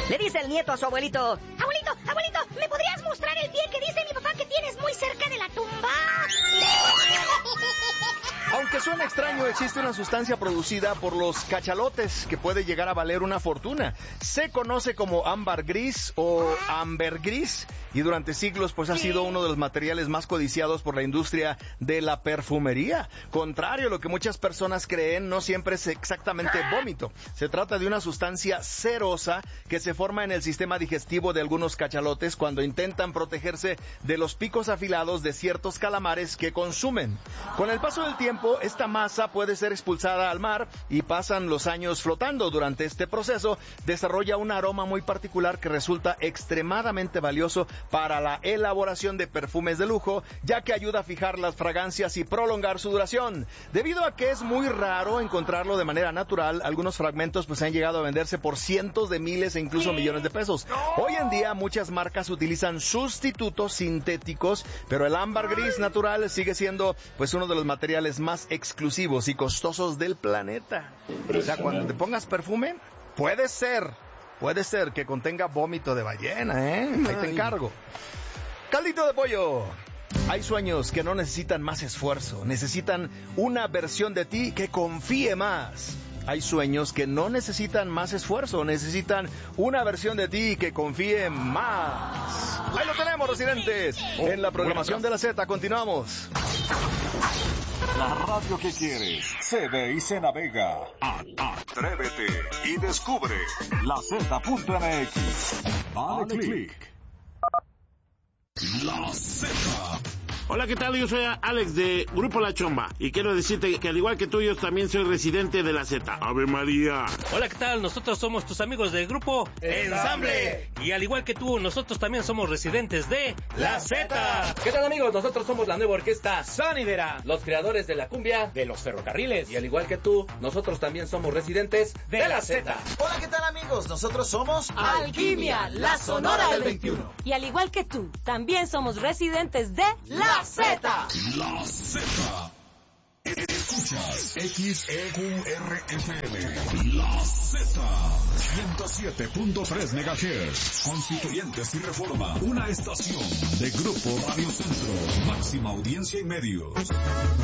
Le dice el nieto a su abuelito: Abuelito, ¿me podrías mostrar el pie que dice mi papá que tienes muy cerca de la tumba? Aunque suena extraño, existe una sustancia producida por los cachalotes que puede llegar a valer una fortuna. Se conoce como ámbar gris o ambergris y durante siglos pues ha sido uno de los materiales más codiciados por la industria de la perfumería. Contrario a lo que muchas personas creen, no siempre es exactamente vómito. Se trata de una sustancia cerosa que se forma en el sistema digestivo de algunos cachalotes cuando intentan protegerse de los picos afilados de ciertos calamares que consumen. Con el paso del tiempo, esta masa puede ser expulsada al mar y pasan los años flotando. Durante este proceso desarrolla un aroma muy particular que resulta extremadamente valioso para la elaboración de perfumes de lujo, ya que ayuda a fijar las fragancias y prolongar su duración. Debido a que es muy raro encontrarlo de manera natural, algunos fragmentos pues han llegado a venderse por cientos de miles e incluso millones de pesos. Hoy en día muchas marcas utilizan sustitutos sintéticos, pero el ámbar gris natural sigue siendo pues uno de los materiales más exclusivos y costosos del planeta. O sea, cuando te pongas perfume, puede ser que contenga vómito de ballena, ¿eh? Ahí te encargo. Caldito de pollo. Hay sueños que no necesitan más esfuerzo, necesitan una versión de ti que confíe más. Hay sueños que no necesitan más esfuerzo, necesitan una versión de ti que confíe más. Ahí lo tenemos, residentes. En la programación de la Z, continuamos. La radio que quieres se ve y se navega. Atrévete y descubre la Z.mx. Dale click. La Z. Hola, ¿qué tal? Yo soy Alex de Grupo La Chomba y quiero decirte que al igual que tú, yo también soy residente de la Z. ¡Ave María! Hola, ¿qué tal? Nosotros somos tus amigos del Grupo Ensamble. Y al igual que tú, nosotros también somos residentes de la Z. ¿Qué tal, amigos? Nosotros somos la nueva orquesta Sonidera, los creadores de la cumbia de los ferrocarriles. Y al igual que tú, nosotros también somos residentes de la Z. Hola, ¿qué tal, amigos? Nosotros somos Alquimia, la Sonora del 21. Y al igual que tú, también somos residentes de la Z. La Z. Escuchas XEQRFM. La Z. 107.3 MHz. Constituyentes y Reforma. Una estación de Grupo Radio Centro. Máxima audiencia y medios.